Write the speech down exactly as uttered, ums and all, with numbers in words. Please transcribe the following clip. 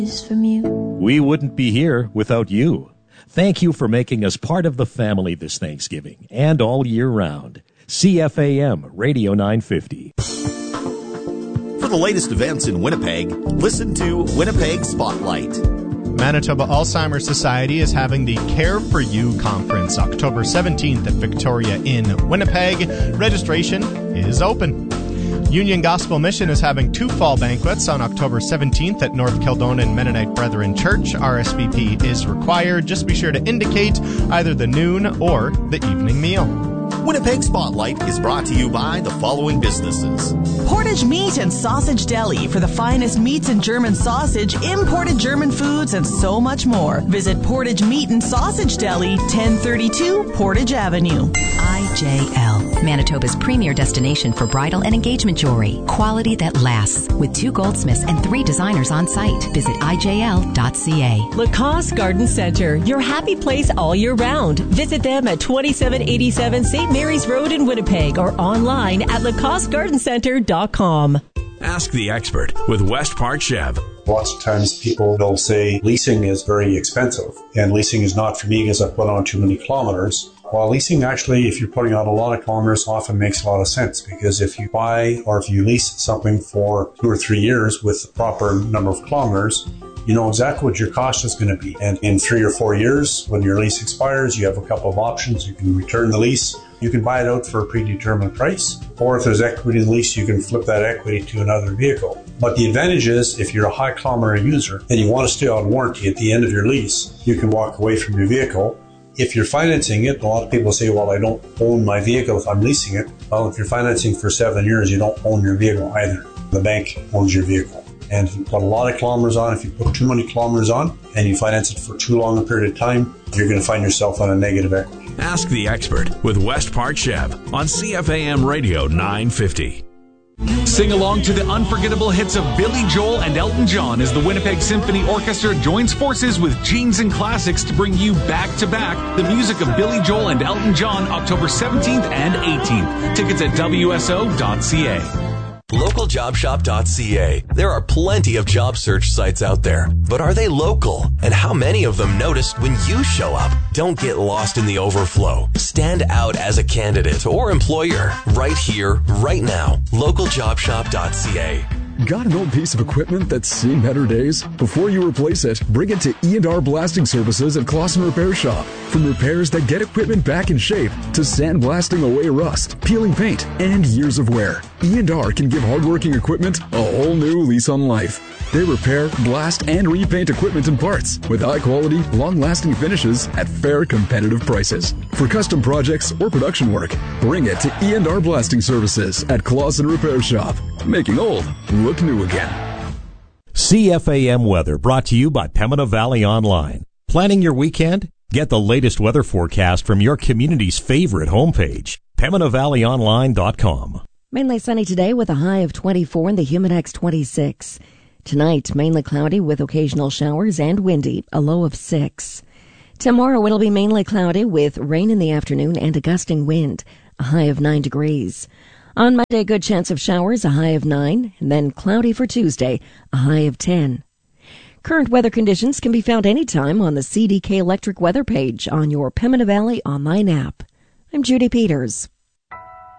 From you. We wouldn't be here without you. Thank you for making us part of the family this Thanksgiving and all year round. C F A M Radio nine fifty. For the latest events in Winnipeg, listen to Winnipeg Spotlight. Manitoba Alzheimer's Society is having the Care for You Conference October seventeenth at Victoria in Winnipeg. Registration is open. Union Gospel Mission is having two fall banquets on October seventeenth at North Kildonan Mennonite Brethren Church. R S V P is required. Just be sure to indicate either the noon or the evening meal. Winnipeg Spotlight is brought to you by the following businesses. Portage Meat and Sausage Deli for the finest meats and German sausage, imported German foods, and so much more. Visit Portage Meat and Sausage Deli, ten thirty-two Portage Avenue. I J L, Manitoba's premier destination for bridal and engagement jewelry. Quality that lasts. With two goldsmiths and three designers on site. Visit I J L dot C A. Lacoste Garden Center, your happy place all year round. Visit them at twenty-seven eighty-seven Saint Mary's Road in Winnipeg or online at lacoste garden center dot com. Ask the expert with West Park Chev. Lots of times people will say leasing is very expensive and leasing is not for me because I put on too many kilometers. While leasing actually, if you're putting out a lot of kilometers, often makes a lot of sense because if you buy or if you lease something for two or three years with the proper number of kilometers, you know exactly what your cost is going to be. And in three or four years, when your lease expires, you have a couple of options. You can return the lease. You can buy it out for a predetermined price. Or if there's equity in the lease, you can flip that equity to another vehicle. But the advantage is if you're a high kilometer user and you want to stay on warranty at the end of your lease, you can walk away from your vehicle. If you're financing it, a lot of people say, well, I don't own my vehicle if I'm leasing it. Well, if you're financing for seven years, you don't own your vehicle either. The bank owns your vehicle. And if you put a lot of kilometers on, if you put too many kilometers on and you finance it for too long a period of time, you're going to find yourself on a negative equity. Ask the expert with West Park Chev on C F A M Radio nine fifty. Sing along to the unforgettable hits of Billy Joel and Elton John as the Winnipeg Symphony Orchestra joins forces with Genes and Classics to bring you back-to-back the music of Billy Joel and Elton John October seventeenth and eighteenth. Tickets at W S O dot C A. local job shop dot C A. There are plenty of job search sites out there, but are they local? And how many of them notice when you show up? Don't get lost in the overflow. Stand out as a candidate or employer right here, right now. local job shop dot C A. Got an old piece of equipment that's seen better days? Before you replace it, bring it to E and R Blasting Services at Clausen Repair Shop. From repairs that get equipment back in shape to sandblasting away rust, peeling paint, and years of wear, E and R can give hardworking equipment a whole new lease on life. They repair, blast, and repaint equipment and parts with high-quality, long-lasting finishes at fair, competitive prices. For custom projects or production work, bring it to E and R Blasting Services at Clausen Repair Shop. Making old look new again. C F A M weather brought to you by Pembina Valley Online. Planning your weekend? Get the latest weather forecast from your community's favorite homepage, pembina valley online dot com. Mainly sunny today with a high of twenty-four and the Humidex twenty-six. Tonight, mainly cloudy with occasional showers and windy, a low of six. Tomorrow, it'll be mainly cloudy with rain in the afternoon and a gusting wind, a high of nine degrees. On Monday, good chance of showers, a high of nine, and then cloudy for Tuesday, a high of ten. Current weather conditions can be found anytime on the C D K Electric weather page on your Pembina Valley online app. I'm Judy Peters.